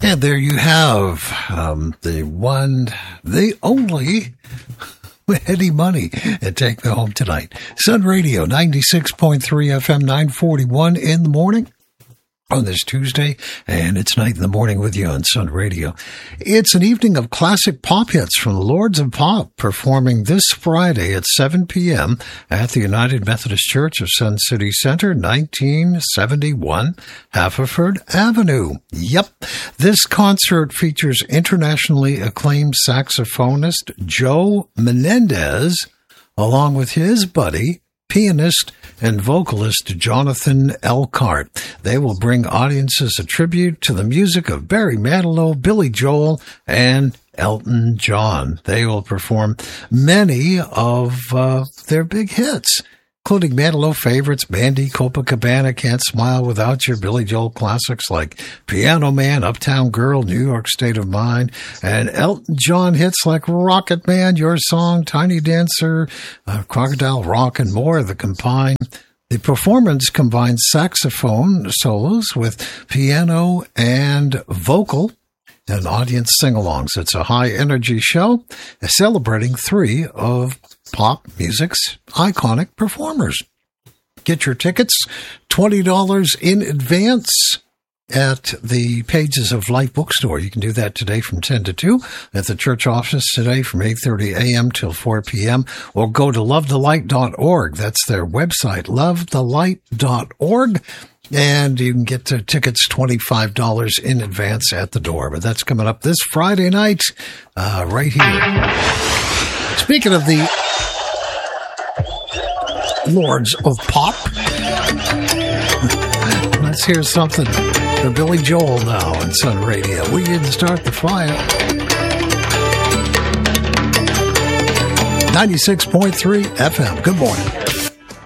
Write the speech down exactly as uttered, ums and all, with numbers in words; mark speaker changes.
Speaker 1: And there you have um, the one, the only Eddie Money and Take Me Home Tonight. Sun Radio, ninety-six point three F M, nine forty-one in the morning on this Tuesday, and it's Night in the Morning with you on Sun Radio. It's an evening of classic pop hits from the Lords of Pop, performing this Friday at seven p.m. at the United Methodist Church of Sun City Center, nineteen seventy-one Haverford Avenue. Yep, this concert features internationally acclaimed saxophonist Joe Menendez, along with his buddy, pianist and vocalist Jonathan Elkhart. They will bring audiences a tribute to the music of Barry Manilow, Billy Joel, and Elton John. They will perform many of uh, their big hits, including Manilow favorites, Mandy, Copacabana, Can't Smile Without You, Billy Joel classics like Piano Man, Uptown Girl, New York State of Mind, and Elton John hits like Rocket Man, Your Song, Tiny Dancer, uh, Crocodile Rock, and more. The combine The performance combines saxophone solos with piano and vocal and audience sing-alongs. It's a high-energy show celebrating three of pop music's iconic performers. Get your tickets, twenty dollars in advance at the Pages of Life bookstore. You can do that today from ten to two, at the church office today from eight thirty a.m. till four p.m., or go to love the light dot org. That's their website, love the light dot org. And you can get the tickets twenty-five dollars in advance at the door. But that's coming up this Friday night, uh, right here. Speaking of the Lords of Pop, let's hear something for Billy Joel now on Sun Radio. We didn't start the fire. ninety-six point three F M. Good morning.